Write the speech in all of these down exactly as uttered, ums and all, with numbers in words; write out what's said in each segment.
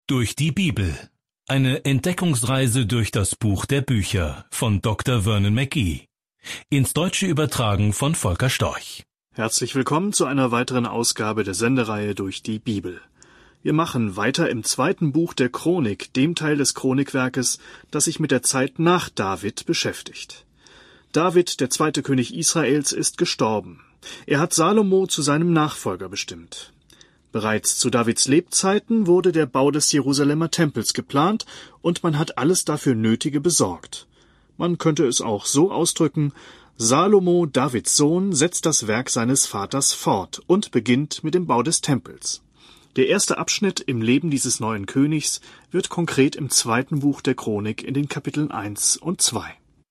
Durch die Bibel. Eine Entdeckungsreise durch das Buch der Bücher von Doktor Vernon McGee. Ins Deutsche übertragen von Volker Storch. Herzlich willkommen zu einer weiteren Ausgabe der Sendereihe Durch die Bibel. Wir machen weiter im zweiten Buch der Chronik, dem Teil des Chronikwerkes, das sich mit der Zeit nach David beschäftigt. David, der zweite König Israels, ist gestorben. Er hat Salomo zu seinem Nachfolger bestimmt. Bereits zu Davids Lebzeiten wurde der Bau des Jerusalemer Tempels geplant und man hat alles dafür Nötige besorgt. Man könnte es auch so ausdrücken: Salomo, Davids Sohn, setzt das Werk seines Vaters fort und beginnt mit dem Bau des Tempels. Der erste Abschnitt im Leben dieses neuen Königs wird konkret im zweiten Buch der Chronik in den Kapiteln eins und zwei.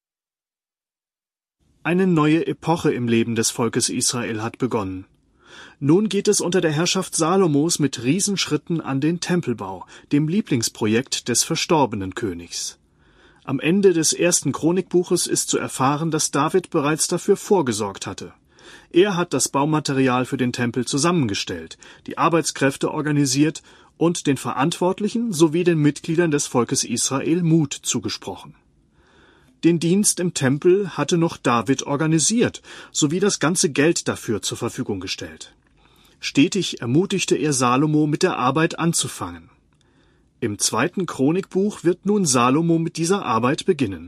Eine neue Epoche im Leben des Volkes Israel hat begonnen. Nun geht es unter der Herrschaft Salomos mit Riesenschritten an den Tempelbau, dem Lieblingsprojekt des verstorbenen Königs. Am Ende des ersten Chronikbuches ist zu erfahren, dass David bereits dafür vorgesorgt hatte. Er hat das Baumaterial für den Tempel zusammengestellt, die Arbeitskräfte organisiert und den Verantwortlichen sowie den Mitgliedern des Volkes Israel Mut zugesprochen. Den Dienst im Tempel hatte noch David organisiert, sowie das ganze Geld dafür zur Verfügung gestellt. Stetig ermutigte er Salomo, mit der Arbeit anzufangen. Im zweiten Chronikbuch wird nun Salomo mit dieser Arbeit beginnen.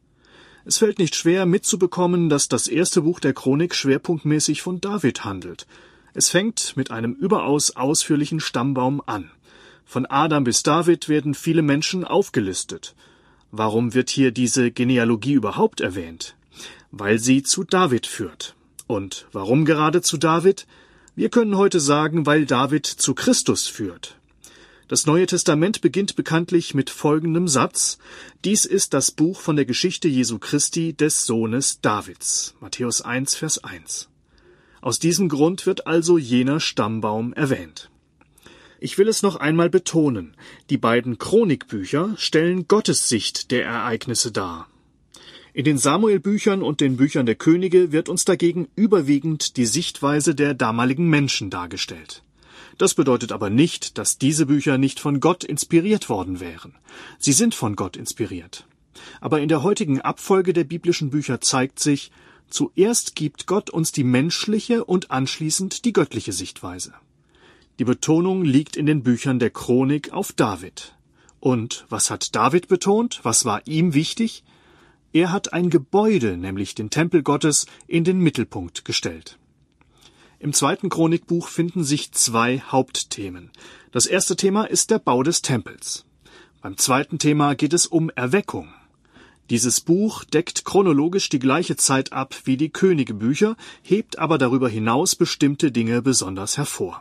Es fällt nicht schwer mitzubekommen, dass das erste Buch der Chronik schwerpunktmäßig von David handelt. Es fängt mit einem überaus ausführlichen Stammbaum an. Von Adam bis David werden viele Menschen aufgelistet. Warum wird hier diese Genealogie überhaupt erwähnt? Weil sie zu David führt. Und warum gerade zu David? Wir können heute sagen, weil David zu Christus führt. Das Neue Testament beginnt bekanntlich mit folgendem Satz: Dies ist das Buch von der Geschichte Jesu Christi, des Sohnes Davids. Matthäus eins, Vers eins. Aus diesem Grund wird also jener Stammbaum erwähnt. Ich will es noch einmal betonen: Die beiden Chronikbücher stellen Gottes Sicht der Ereignisse dar. In den Samuelbüchern und den Büchern der Könige wird uns dagegen überwiegend die Sichtweise der damaligen Menschen dargestellt. Das bedeutet aber nicht, dass diese Bücher nicht von Gott inspiriert worden wären. Sie sind von Gott inspiriert. Aber in der heutigen Abfolge der biblischen Bücher zeigt sich: Zuerst gibt Gott uns die menschliche und anschließend die göttliche Sichtweise. Die Betonung liegt in den Büchern der Chronik auf David. Und was hat David betont? Was war ihm wichtig? Er hat ein Gebäude, nämlich den Tempel Gottes, in den Mittelpunkt gestellt. Im zweiten Chronikbuch finden sich zwei Hauptthemen. Das erste Thema ist der Bau des Tempels. Beim zweiten Thema geht es um Erweckung. Dieses Buch deckt chronologisch die gleiche Zeit ab wie die Königebücher, hebt aber darüber hinaus bestimmte Dinge besonders hervor.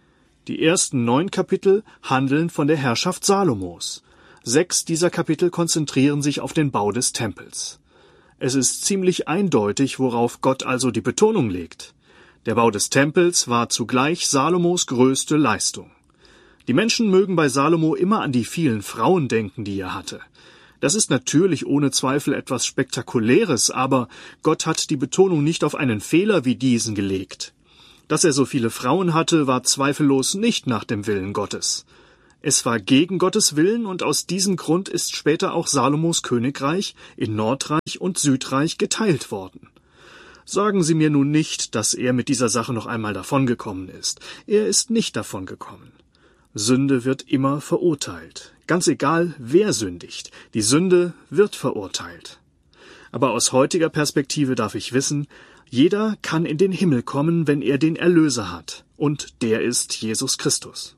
Die ersten neun Kapitel handeln von der Herrschaft Salomos. Sechs dieser Kapitel konzentrieren sich auf den Bau des Tempels. Es ist ziemlich eindeutig, worauf Gott also die Betonung legt. Der Bau des Tempels war zugleich Salomos größte Leistung. Die Menschen mögen bei Salomo immer an die vielen Frauen denken, die er hatte. Das ist natürlich ohne Zweifel etwas Spektakuläres, aber Gott hat die Betonung nicht auf einen Fehler wie diesen gelegt. Dass er so viele Frauen hatte, war zweifellos nicht nach dem Willen Gottes. Es war gegen Gottes Willen, und aus diesem Grund ist später auch Salomos Königreich in Nordreich und Südreich geteilt worden. Sagen Sie mir nun nicht, dass er mit dieser Sache noch einmal davongekommen ist. Er ist nicht davongekommen. Sünde wird immer verurteilt. Ganz egal, wer sündigt. Die Sünde wird verurteilt. Aber aus heutiger Perspektive darf ich wissen: Jeder kann in den Himmel kommen, wenn er den Erlöser hat. Und der ist Jesus Christus.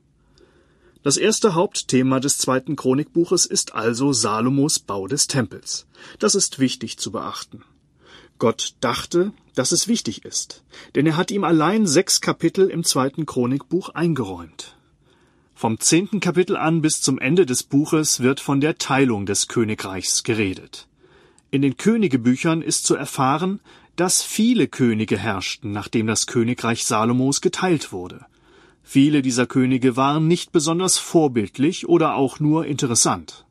Das erste Hauptthema des zweiten Chronikbuches ist also Salomos Bau des Tempels. Das ist wichtig zu beachten. Gott dachte, dass es wichtig ist, denn er hat ihm allein sechs Kapitel im zweiten Chronikbuch eingeräumt. Vom zehnten Kapitel an bis zum Ende des Buches wird von der Teilung des Königreichs geredet. In den Königebüchern ist zu erfahren, dass viele Könige herrschten, nachdem das Königreich Salomos geteilt wurde. Viele dieser Könige waren nicht besonders vorbildlich oder auch nur interessant.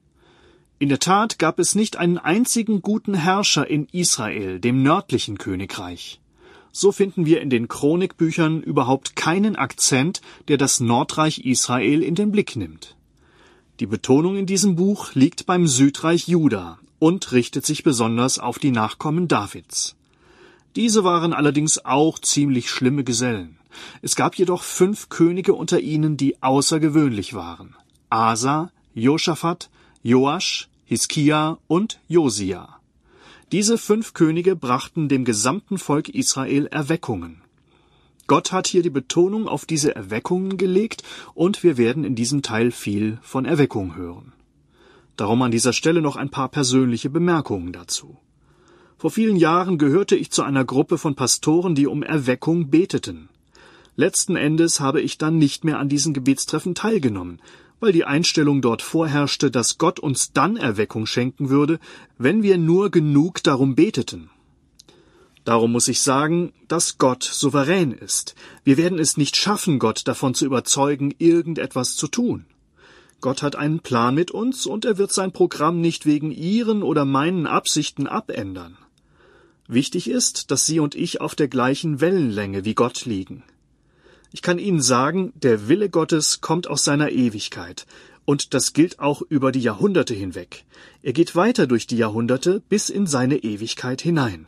In der Tat gab es nicht einen einzigen guten Herrscher in Israel, dem nördlichen Königreich. So finden wir in den Chronikbüchern überhaupt keinen Akzent, der das Nordreich Israel in den Blick nimmt. Die Betonung in diesem Buch liegt beim Südreich Juda und richtet sich besonders auf die Nachkommen Davids. Diese waren allerdings auch ziemlich schlimme Gesellen. Es gab jedoch fünf Könige unter ihnen, die außergewöhnlich waren: Asa, Josaphat, Joasch, Hiskia und Josia. Diese fünf Könige brachten dem gesamten Volk Israel Erweckungen. Gott hat hier die Betonung auf diese Erweckungen gelegt, und wir werden in diesem Teil viel von Erweckung hören. Darum an dieser Stelle noch ein paar persönliche Bemerkungen dazu. Vor vielen Jahren gehörte ich zu einer Gruppe von Pastoren, die um Erweckung beteten. Letzten Endes habe ich dann nicht mehr an diesen Gebetstreffen teilgenommen, weil die Einstellung dort vorherrschte, dass Gott uns dann Erweckung schenken würde, wenn wir nur genug darum beteten. Darum muss ich sagen, dass Gott souverän ist. Wir werden es nicht schaffen, Gott davon zu überzeugen, irgendetwas zu tun. Gott hat einen Plan mit uns, und er wird sein Programm nicht wegen Ihren oder meinen Absichten abändern. Wichtig ist, dass Sie und ich auf der gleichen Wellenlänge wie Gott liegen. Ich kann Ihnen sagen, der Wille Gottes kommt aus seiner Ewigkeit, und das gilt auch über die Jahrhunderte hinweg. Er geht weiter durch die Jahrhunderte bis in seine Ewigkeit hinein.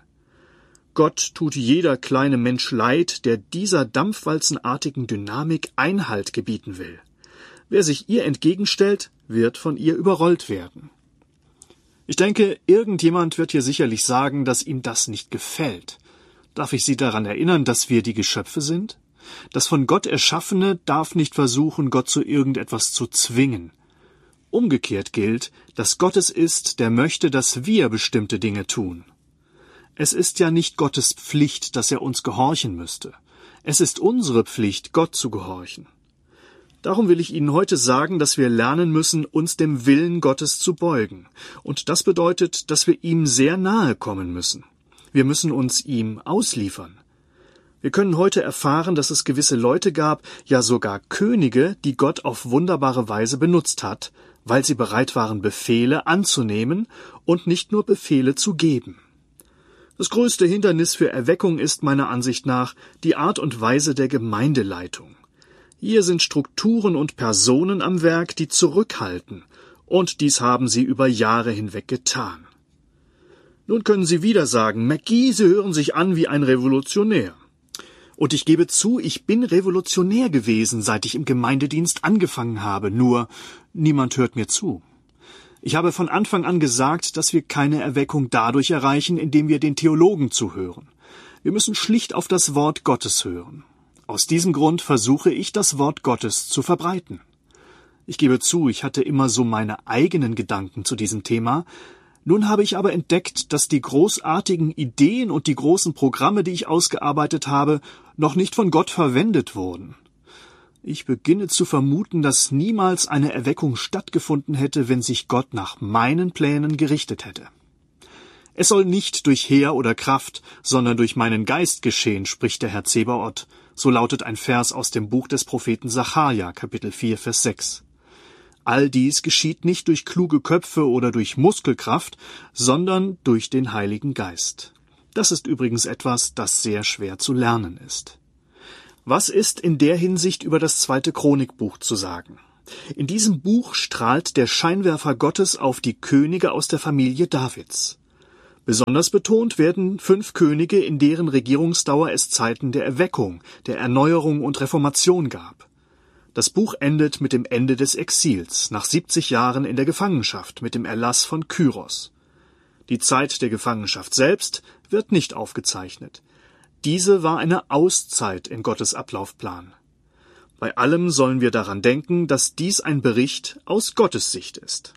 Gott tut jeder kleine Mensch leid, der dieser dampfwalzenartigen Dynamik Einhalt gebieten will. Wer sich ihr entgegenstellt, wird von ihr überrollt werden. Ich denke, irgendjemand wird hier sicherlich sagen, dass ihm das nicht gefällt. Darf ich Sie daran erinnern, dass wir die Geschöpfe sind? Das von Gott Erschaffene darf nicht versuchen, Gott zu irgendetwas zu zwingen. Umgekehrt gilt, dass Gott es ist, der möchte, dass wir bestimmte Dinge tun. Es ist ja nicht Gottes Pflicht, dass er uns gehorchen müsste. Es ist unsere Pflicht, Gott zu gehorchen. Darum will ich Ihnen heute sagen, dass wir lernen müssen, uns dem Willen Gottes zu beugen. Und das bedeutet, dass wir ihm sehr nahe kommen müssen. Wir müssen uns ihm ausliefern. Wir können heute erfahren, dass es gewisse Leute gab, ja sogar Könige, die Gott auf wunderbare Weise benutzt hat, weil sie bereit waren, Befehle anzunehmen und nicht nur Befehle zu geben. Das größte Hindernis für Erweckung ist meiner Ansicht nach die Art und Weise der Gemeindeleitung. Hier sind Strukturen und Personen am Werk, die zurückhalten, und dies haben sie über Jahre hinweg getan. Nun können Sie wieder sagen, McGee, Sie hören sich an wie ein Revolutionär. Und ich gebe zu, ich bin revolutionär gewesen, seit ich im Gemeindedienst angefangen habe, nur niemand hört mir zu. Ich habe von Anfang an gesagt, dass wir keine Erweckung dadurch erreichen, indem wir den Theologen zuhören. Wir müssen schlicht auf das Wort Gottes hören. Aus diesem Grund versuche ich, das Wort Gottes zu verbreiten. Ich gebe zu, ich hatte immer so meine eigenen Gedanken zu diesem Thema. Nun habe ich aber entdeckt, dass die großartigen Ideen und die großen Programme, die ich ausgearbeitet habe, noch nicht von Gott verwendet wurden. Ich beginne zu vermuten, dass niemals eine Erweckung stattgefunden hätte, wenn sich Gott nach meinen Plänen gerichtet hätte. Es soll nicht durch Heer oder Kraft, sondern durch meinen Geist geschehen, spricht der Herr Zebaoth. So lautet ein Vers aus dem Buch des Propheten Sacharja, Kapitel vier, Vers sechs. All dies geschieht nicht durch kluge Köpfe oder durch Muskelkraft, sondern durch den Heiligen Geist. Das ist übrigens etwas, das sehr schwer zu lernen ist. Was ist in der Hinsicht über das zweite Chronikbuch zu sagen? In diesem Buch strahlt der Scheinwerfer Gottes auf die Könige aus der Familie Davids. Besonders betont werden fünf Könige, in deren Regierungsdauer es Zeiten der Erweckung, der Erneuerung und Reformation gab. Das Buch endet mit dem Ende des Exils, nach siebzig Jahren in der Gefangenschaft, mit dem Erlass von Kyros. Die Zeit der Gefangenschaft selbst wird nicht aufgezeichnet. Diese war eine Auszeit in Gottes Ablaufplan. Bei allem sollen wir daran denken, dass dies ein Bericht aus Gottes Sicht ist.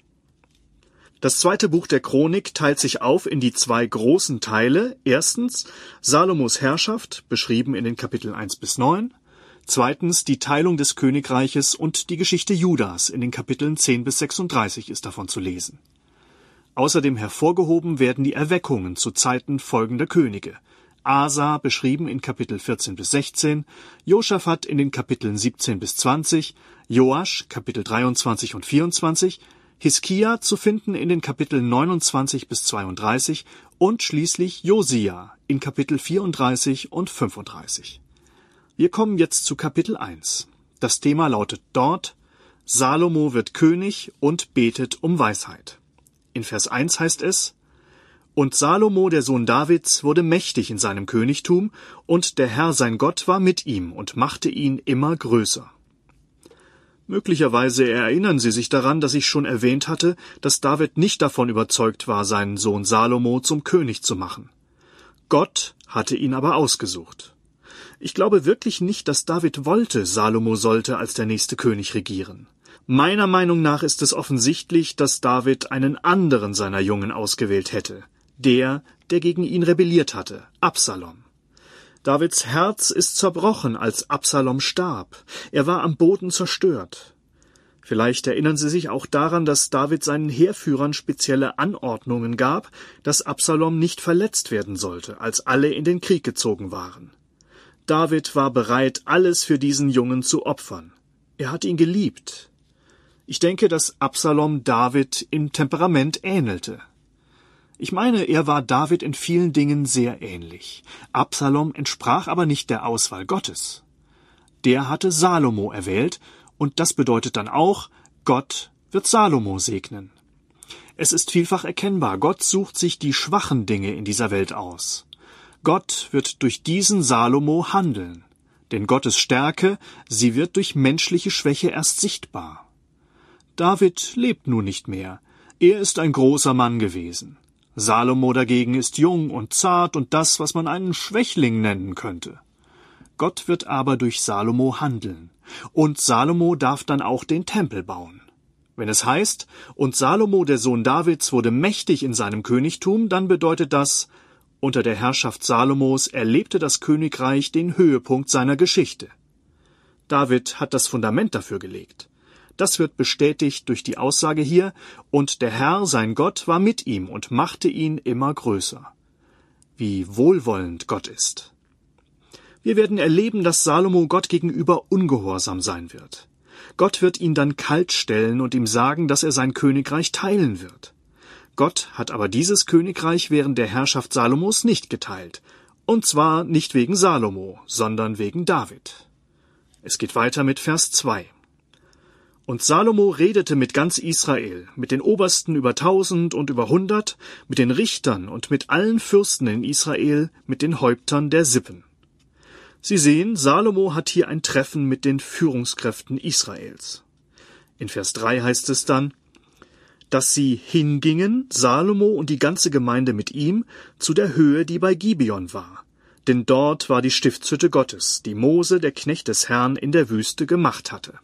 Das zweite Buch der Chronik teilt sich auf in die zwei großen Teile. Erstens Salomos Herrschaft, beschrieben in den Kapiteln eins bis neun. Zweitens die Teilung des Königreiches und die Geschichte Judas, in den Kapiteln zehn bis sechsunddreißig ist davon zu lesen. Außerdem hervorgehoben werden die Erweckungen zu Zeiten folgender Könige. Asa, beschrieben in Kapitel vierzehn bis sechzehn, Josaphat in den Kapiteln siebzehn bis zwanzig, Joasch, Kapitel dreiundzwanzig und vierundzwanzig, Hiskia zu finden in den Kapiteln neunundzwanzig bis zweiunddreißig und schließlich Josia in Kapitel vierunddreißig und fünfunddreißig. Wir kommen jetzt zu Kapitel eins. Das Thema lautet dort: Salomo wird König und betet um Weisheit. In Vers eins heißt es: Und Salomo, der Sohn Davids, wurde mächtig in seinem Königtum, und der Herr sein Gott war mit ihm und machte ihn immer größer. Möglicherweise erinnern Sie sich daran, dass ich schon erwähnt hatte, dass David nicht davon überzeugt war, seinen Sohn Salomo zum König zu machen. Gott hatte ihn aber ausgesucht. Ich glaube wirklich nicht, dass David wollte, Salomo sollte als der nächste König regieren. Meiner Meinung nach ist es offensichtlich, dass David einen anderen seiner Jungen ausgewählt hätte. Der, der gegen ihn rebelliert hatte, Absalom. Davids Herz ist zerbrochen, als Absalom starb. Er war am Boden zerstört. Vielleicht erinnern Sie sich auch daran, dass David seinen Heerführern spezielle Anordnungen gab, dass Absalom nicht verletzt werden sollte, als alle in den Krieg gezogen waren. David war bereit, alles für diesen Jungen zu opfern. Er hat ihn geliebt. Ich denke, dass Absalom David im Temperament ähnelte. Ich meine, er war David in vielen Dingen sehr ähnlich. Absalom entsprach aber nicht der Auswahl Gottes. Der hatte Salomo erwählt, und das bedeutet dann auch, Gott wird Salomo segnen. Es ist vielfach erkennbar, Gott sucht sich die schwachen Dinge in dieser Welt aus. Gott wird durch diesen Salomo handeln, denn Gottes Stärke, sie wird durch menschliche Schwäche erst sichtbar. David lebt nun nicht mehr, er ist ein großer Mann gewesen. Salomo dagegen ist jung und zart und das, was man einen Schwächling nennen könnte. Gott wird aber durch Salomo handeln, und Salomo darf dann auch den Tempel bauen. Wenn es heißt, und Salomo, der Sohn Davids, wurde mächtig in seinem Königtum, dann bedeutet das, unter der Herrschaft Salomos erlebte das Königreich den Höhepunkt seiner Geschichte. David hat das Fundament dafür gelegt. Das wird bestätigt durch die Aussage hier, und der Herr, sein Gott, war mit ihm und machte ihn immer größer. Wie wohlwollend Gott ist. Wir werden erleben, dass Salomo Gott gegenüber ungehorsam sein wird. Gott wird ihn dann kalt stellen und ihm sagen, dass er sein Königreich teilen wird. Gott hat aber dieses Königreich während der Herrschaft Salomos nicht geteilt. Und zwar nicht wegen Salomo, sondern wegen David. Es geht weiter mit Vers zwei. Und Salomo redete mit ganz Israel, mit den Obersten über tausend und über hundert, mit den Richtern und mit allen Fürsten in Israel, mit den Häuptern der Sippen. Sie sehen, Salomo hat hier ein Treffen mit den Führungskräften Israels. In Vers drei heißt es dann, dass sie hingingen, Salomo und die ganze Gemeinde mit ihm, zu der Höhe, die bei Gibeon war. Denn dort war die Stiftshütte Gottes, die Mose, der Knecht des Herrn, in der Wüste gemacht hatte.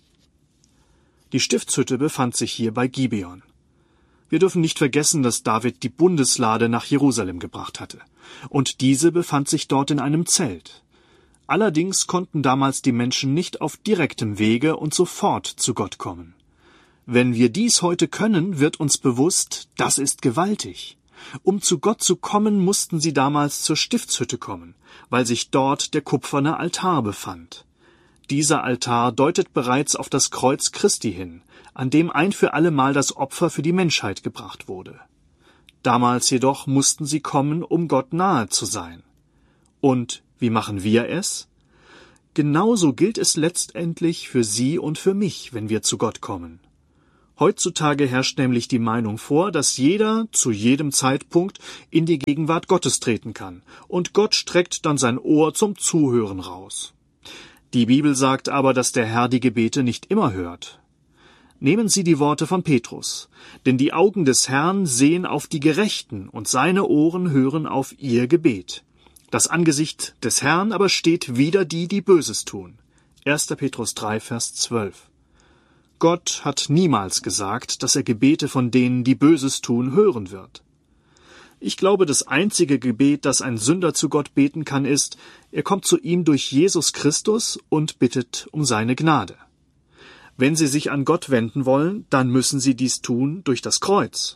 Die Stiftshütte befand sich hier bei Gibeon. Wir dürfen nicht vergessen, dass David die Bundeslade nach Jerusalem gebracht hatte. Und diese befand sich dort in einem Zelt. Allerdings konnten damals die Menschen nicht auf direktem Wege und sofort zu Gott kommen. Wenn wir dies heute können, wird uns bewusst, das ist gewaltig. Um zu Gott zu kommen, mussten sie damals zur Stiftshütte kommen, weil sich dort der kupferne Altar befand. Dieser Altar deutet bereits auf das Kreuz Christi hin, an dem ein für allemal das Opfer für die Menschheit gebracht wurde. Damals jedoch mussten sie kommen, um Gott nahe zu sein. Und wie machen wir es? Genauso gilt es letztendlich für Sie und für mich, wenn wir zu Gott kommen. Heutzutage herrscht nämlich die Meinung vor, dass jeder zu jedem Zeitpunkt in die Gegenwart Gottes treten kann, und Gott streckt dann sein Ohr zum Zuhören raus. Die Bibel sagt aber, dass der Herr die Gebete nicht immer hört. Nehmen Sie die Worte von Petrus, denn die Augen des Herrn sehen auf die Gerechten und seine Ohren hören auf ihr Gebet. Das Angesicht des Herrn aber steht wider die, die Böses tun. erster Petrus drei, Vers zwölf. Gott hat niemals gesagt, dass er Gebete von denen, die Böses tun, hören wird. Ich glaube, das einzige Gebet, das ein Sünder zu Gott beten kann, ist, er kommt zu ihm durch Jesus Christus und bittet um seine Gnade. Wenn Sie sich an Gott wenden wollen, dann müssen Sie dies tun durch das Kreuz.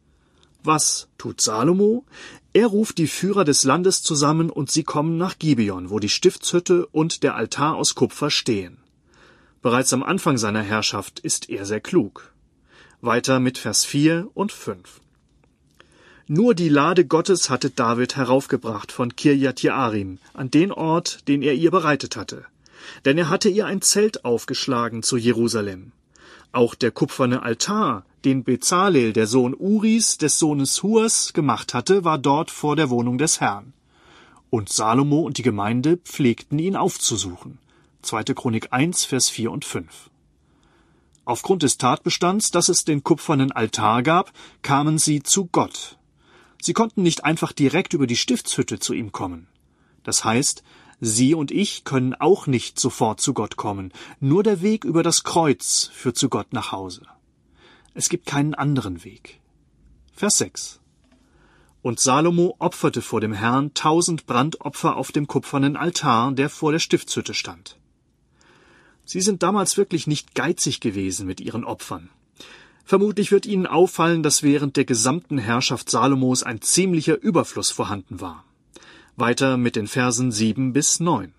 Was tut Salomo? Er ruft die Führer des Landes zusammen und sie kommen nach Gibeon, wo die Stiftshütte und der Altar aus Kupfer stehen. Bereits am Anfang seiner Herrschaft ist er sehr klug. Weiter mit Vers vier und fünf. Nur die Lade Gottes hatte David heraufgebracht von Kirjat Jearim, an den Ort, den er ihr bereitet hatte. Denn er hatte ihr ein Zelt aufgeschlagen zu Jerusalem. Auch der kupferne Altar, den Bezalel, der Sohn Uris, des Sohnes Hurs, gemacht hatte, war dort vor der Wohnung des Herrn. Und Salomo und die Gemeinde pflegten ihn aufzusuchen. zweite Chronik eins, Vers vier und fünf. Aufgrund des Tatbestands, dass es den kupfernen Altar gab, kamen sie zu Gott. Sie konnten nicht einfach direkt über die Stiftshütte zu ihm kommen. Das heißt, Sie und ich können auch nicht sofort zu Gott kommen. Nur der Weg über das Kreuz führt zu Gott nach Hause. Es gibt keinen anderen Weg. Vers sechs. Und Salomo opferte vor dem Herrn tausend Brandopfer auf dem kupfernen Altar, der vor der Stiftshütte stand. Sie sind damals wirklich nicht geizig gewesen mit ihren Opfern. Vermutlich wird Ihnen auffallen, dass während der gesamten Herrschaft Salomos ein ziemlicher Überfluss vorhanden war. Weiter mit den Versen sieben bis neun.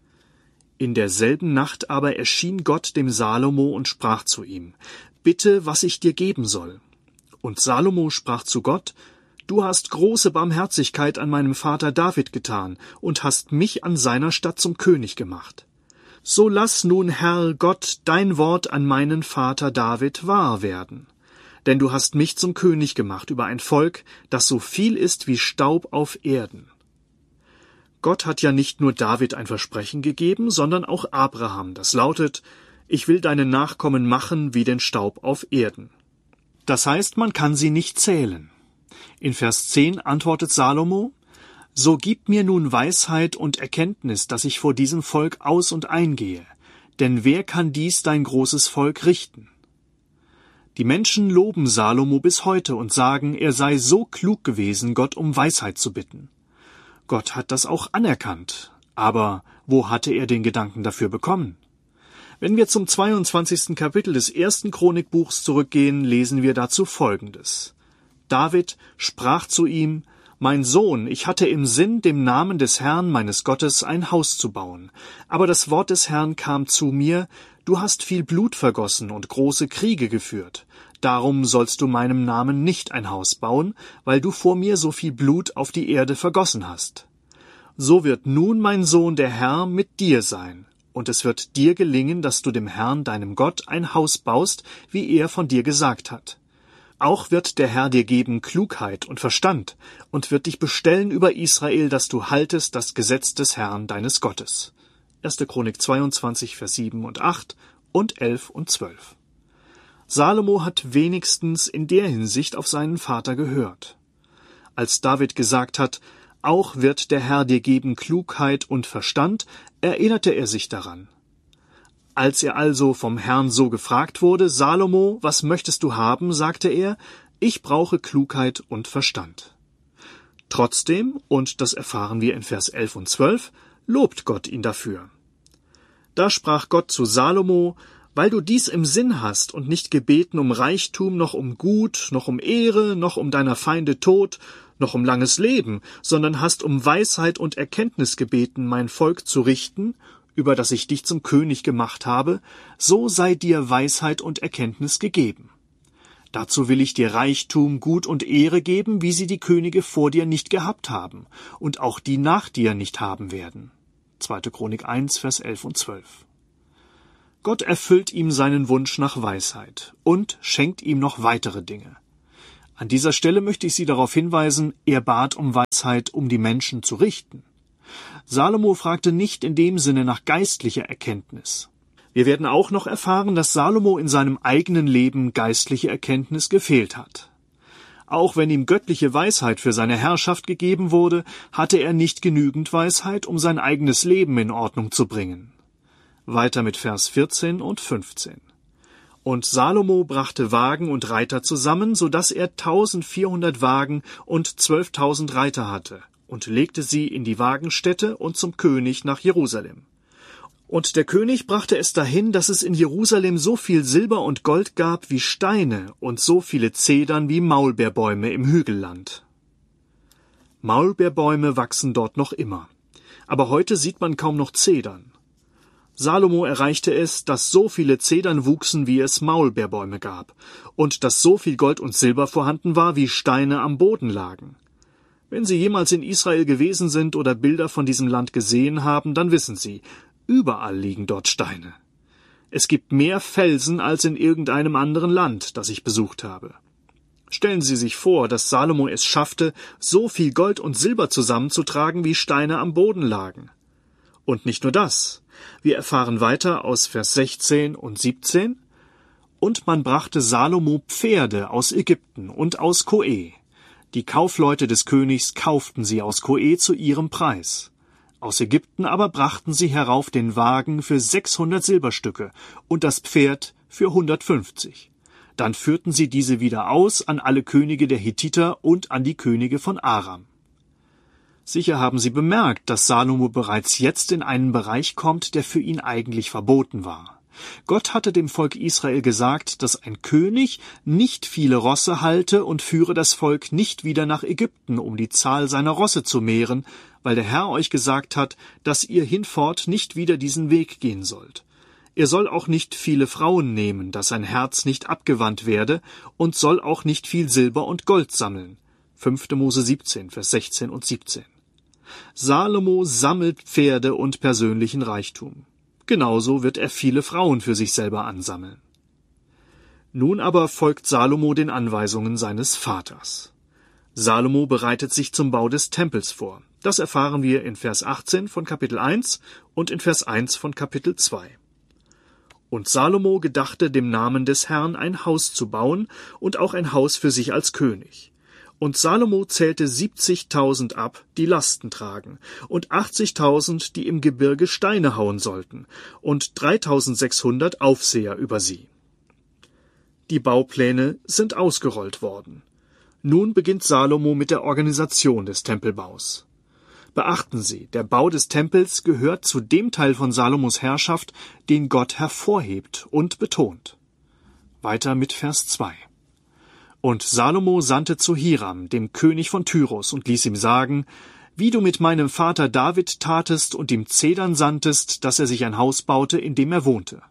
In derselben Nacht aber erschien Gott dem Salomo und sprach zu ihm: Bitte, was ich dir geben soll. Und Salomo sprach zu Gott: Du hast große Barmherzigkeit an meinem Vater David getan und hast mich an seiner Statt zum König gemacht. So lass nun, Herr Gott, dein Wort an meinen Vater David wahr werden. Denn du hast mich zum König gemacht über ein Volk, das so viel ist wie Staub auf Erden. Gott hat ja nicht nur David ein Versprechen gegeben, sondern auch Abraham, das lautet: Ich will deine Nachkommen machen wie den Staub auf Erden. Das heißt, man kann sie nicht zählen. In Vers zehn antwortet Salomo: So gib mir nun Weisheit und Erkenntnis, dass ich vor diesem Volk aus- und eingehe, denn wer kann dies dein großes Volk richten? Die Menschen loben Salomo bis heute und sagen, er sei so klug gewesen, Gott um Weisheit zu bitten. Gott hat das auch anerkannt, aber wo hatte er den Gedanken dafür bekommen? Wenn wir zum zweiundzwanzigsten Kapitel des ersten Chronikbuchs zurückgehen, lesen wir dazu Folgendes. David sprach zu ihm: Mein Sohn, ich hatte im Sinn, dem Namen des Herrn meines Gottes ein Haus zu bauen. Aber das Wort des Herrn kam zu mir: Du hast viel Blut vergossen und große Kriege geführt. Darum sollst du meinem Namen nicht ein Haus bauen, weil du vor mir so viel Blut auf die Erde vergossen hast. So wird nun, mein Sohn, der Herr mit dir sein, und es wird dir gelingen, dass du dem Herrn, deinem Gott, ein Haus baust, wie er von dir gesagt hat. Auch wird der Herr dir geben Klugheit und Verstand und wird dich bestellen über Israel, dass du haltest das Gesetz des Herrn, deines Gottes. erste Chronik zweiundzwanzig, Vers sieben und acht und elf und zwölf. Salomo hat wenigstens in der Hinsicht auf seinen Vater gehört. Als David gesagt hat, auch wird der Herr dir geben Klugheit und Verstand, erinnerte er sich daran. Als er also vom Herrn so gefragt wurde, Salomo, was möchtest du haben, sagte er, ich brauche Klugheit und Verstand. Trotzdem, und das erfahren wir in Vers elf und zwölf, lobt Gott ihn dafür. Da sprach Gott zu Salomo: Weil du dies im Sinn hast und nicht gebeten um Reichtum, noch um Gut, noch um Ehre, noch um deiner Feinde Tod, noch um langes Leben, sondern hast um Weisheit und Erkenntnis gebeten, mein Volk zu richten, über das ich dich zum König gemacht habe, so sei dir Weisheit und Erkenntnis gegeben. Dazu will ich dir Reichtum, Gut und Ehre geben, wie sie die Könige vor dir nicht gehabt haben und auch die nach dir nicht haben werden. zweite Chronik eins, Vers elf und zwölf. Gott erfüllt ihm seinen Wunsch nach Weisheit und schenkt ihm noch weitere Dinge. An dieser Stelle möchte ich Sie darauf hinweisen, er bat um Weisheit, um die Menschen zu richten. Salomo fragte nicht in dem Sinne nach geistlicher Erkenntnis. Wir werden auch noch erfahren, dass Salomo in seinem eigenen Leben geistliche Erkenntnis gefehlt hat. Auch wenn ihm göttliche Weisheit für seine Herrschaft gegeben wurde, hatte er nicht genügend Weisheit, um sein eigenes Leben in Ordnung zu bringen. Weiter mit Vers vierzehn und fünfzehn. Und Salomo brachte Wagen und Reiter zusammen, so dass er tausendvierhundert Wagen und zwölftausend Reiter hatte, und legte sie in die Wagenstätte und zum König nach Jerusalem. Und der König brachte es dahin, dass es in Jerusalem so viel Silber und Gold gab wie Steine und so viele Zedern wie Maulbeerbäume im Hügelland. Maulbeerbäume wachsen dort noch immer, aber heute sieht man kaum noch Zedern. Salomo erreichte es, dass so viele Zedern wuchsen, wie es Maulbeerbäume gab, und dass so viel Gold und Silber vorhanden war, wie Steine am Boden lagen. Wenn Sie jemals in Israel gewesen sind oder Bilder von diesem Land gesehen haben, dann wissen Sie, überall liegen dort Steine. Es gibt mehr Felsen als in irgendeinem anderen Land, das ich besucht habe. Stellen Sie sich vor, dass Salomo es schaffte, so viel Gold und Silber zusammenzutragen, wie Steine am Boden lagen. Und nicht nur das. Wir erfahren weiter aus Vers sechzehn und siebzehn. Und man brachte Salomo Pferde aus Ägypten und aus Koe. Die Kaufleute des Königs kauften sie aus Koe zu ihrem Preis. Aus Ägypten aber brachten sie herauf den Wagen für sechshundert Silberstücke und das Pferd für hundertfünfzig. Dann führten sie diese wieder aus an alle Könige der Hethiter und an die Könige von Aram. Sicher haben Sie bemerkt, dass Salomo bereits jetzt in einen Bereich kommt, der für ihn eigentlich verboten war. Gott hatte dem Volk Israel gesagt, dass ein König nicht viele Rosse halte und führe das Volk nicht wieder nach Ägypten, um die Zahl seiner Rosse zu mehren, weil der Herr euch gesagt hat, dass ihr hinfort nicht wieder diesen Weg gehen sollt. Er soll auch nicht viele Frauen nehmen, dass sein Herz nicht abgewandt werde, und soll auch nicht viel Silber und Gold sammeln. fünfte Mose siebzehn, Vers sechzehn und siebzehn. Salomo sammelt Pferde und persönlichen Reichtum. Genauso wird er viele Frauen für sich selber ansammeln. Nun aber folgt Salomo den Anweisungen seines Vaters. Salomo bereitet sich zum Bau des Tempels vor. Das erfahren wir in Vers achtzehn von Kapitel eins und in Vers eins von Kapitel zwei. Und Salomo gedachte, dem Namen des Herrn ein Haus zu bauen und auch ein Haus für sich als König. Und Salomo zählte siebzigtausend ab, die Lasten tragen, und achtzigtausend, die im Gebirge Steine hauen sollten, und dreitausendsechshundert Aufseher über sie. Die Baupläne sind ausgerollt worden. Nun beginnt Salomo mit der Organisation des Tempelbaus. Beachten Sie, der Bau des Tempels gehört zu dem Teil von Salomos Herrschaft, den Gott hervorhebt und betont. Weiter mit Vers zwei. Und Salomo sandte zu Hiram, dem König von Tyrus, und ließ ihm sagen, wie du mit meinem Vater David tatest und ihm Zedern sandtest, dass er sich ein Haus baute, in dem er wohnte.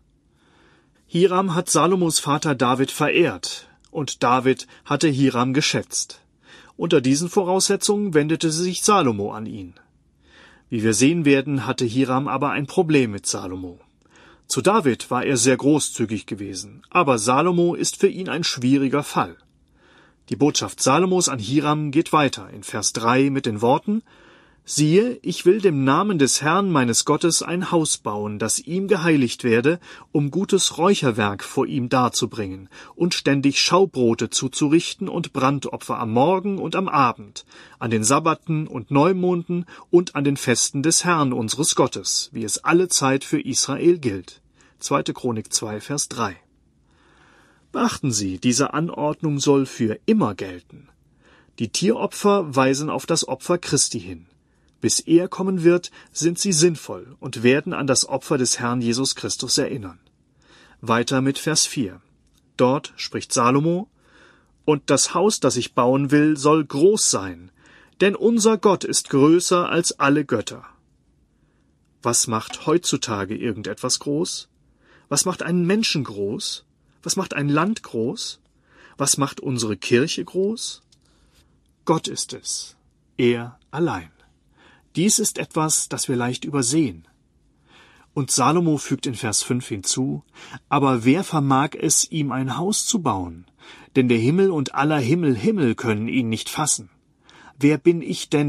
Hiram hat Salomos Vater David verehrt, und David hatte Hiram geschätzt. Unter diesen Voraussetzungen wendete sich Salomo an ihn. Wie wir sehen werden, hatte Hiram aber ein Problem mit Salomo. Zu David war er sehr großzügig gewesen, aber Salomo ist für ihn ein schwieriger Fall. Die Botschaft Salomos an Hiram geht weiter in Vers drei mit den Worten: Siehe, ich will dem Namen des Herrn meines Gottes ein Haus bauen, das ihm geheiligt werde, um gutes Räucherwerk vor ihm darzubringen und ständig Schaubrote zuzurichten und Brandopfer am Morgen und am Abend, an den Sabbaten und Neumonden und an den Festen des Herrn unseres Gottes, wie es alle Zeit für Israel gilt. zweite Chronik zwei, Vers drei. Beachten Sie, diese Anordnung soll für immer gelten. Die Tieropfer weisen auf das Opfer Christi hin. Bis er kommen wird, sind sie sinnvoll und werden an das Opfer des Herrn Jesus Christus erinnern. Weiter mit Vers vier. Dort spricht Salomo: Und das Haus, das ich bauen will, soll groß sein, denn unser Gott ist größer als alle Götter. Was macht heutzutage irgendetwas groß? Was macht einen Menschen groß? Was macht ein Land groß? Was macht unsere Kirche groß? Gott ist es, er allein. Dies ist etwas, das wir leicht übersehen. Und Salomo fügt in Vers fünf hinzu: Aber wer vermag es, ihm ein Haus zu bauen? Denn der Himmel und aller Himmel Himmel können ihn nicht fassen. Wer bin ich denn,